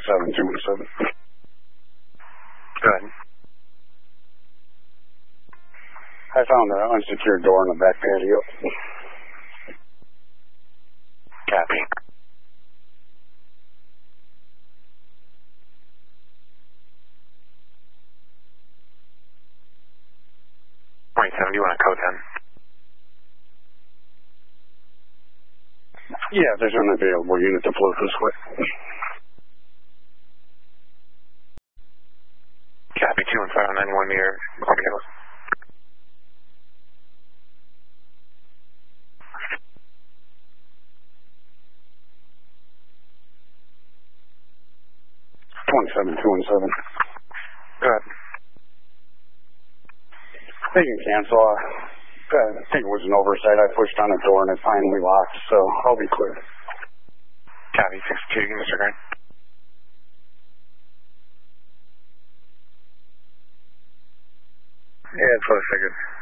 217. Go ahead. I found an unsecured door in the back patio. Copy. 27, do you want a code 10? Yeah, there's an available unit to float this way. Copy, 21591 near McCormick Hills. $27,217. Go ahead. They can cancel. I think it was an oversight. I pushed on a door and it finally locked, so I'll be clear. Copy, 62, Mr. Grant. Yeah, that's what I figured.